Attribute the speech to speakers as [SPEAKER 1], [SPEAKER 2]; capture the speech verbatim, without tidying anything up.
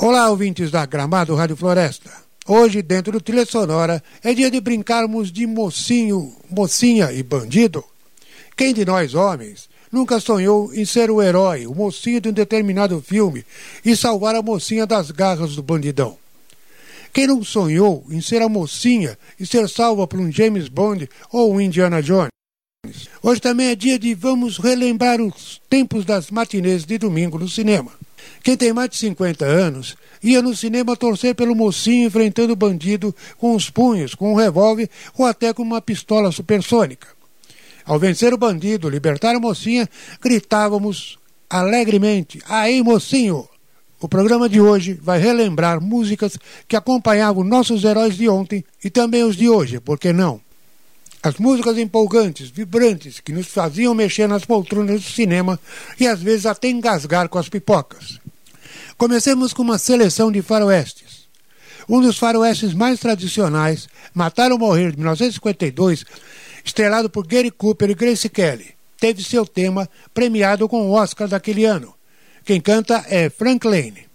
[SPEAKER 1] Olá, ouvintes da Gramado Rádio Floresta. Hoje, dentro do Trilha Sonora, é dia de brincarmos de mocinho, mocinha e bandido. Quem de nós, homens, nunca sonhou em ser o herói, o mocinho de um determinado filme e salvar a mocinha das garras do bandidão? Quem não sonhou em ser a mocinha e ser salva por um James Bond ou um Indiana Jones? Hoje também é dia de vamos relembrar os tempos das matinês de domingo no cinema. Quem tem mais de cinquenta anos ia no cinema torcer pelo mocinho enfrentando o bandido com os punhos, com um revólver ou até com uma pistola supersônica. Ao vencer o bandido, libertar a mocinha, gritávamos alegremente: "Aí, mocinho!" O programa de hoje vai relembrar músicas que acompanhavam nossos heróis de ontem e também os de hoje, por que não? As músicas empolgantes, vibrantes, que nos faziam mexer nas poltronas do cinema e às vezes até engasgar com as pipocas. Comecemos com uma seleção de faroestes. Um dos faroestes mais tradicionais, Matar ou Morrer, de mil novecentos e cinquenta e dois, estrelado por Gary Cooper e Grace Kelly, teve seu tema premiado com o Oscar daquele ano. Quem canta é Frank Lane.